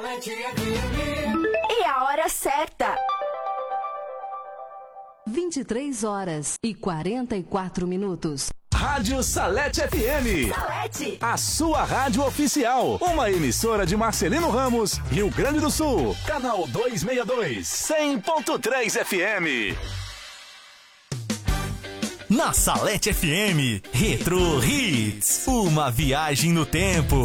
E a hora certa. 23h44. Rádio Salete FM. Salete. A sua rádio oficial. Uma emissora de Marcelino Ramos, Rio Grande do Sul. Canal 262, 100.3 FM. Na Salete FM, Retro Hits. Uma viagem no tempo.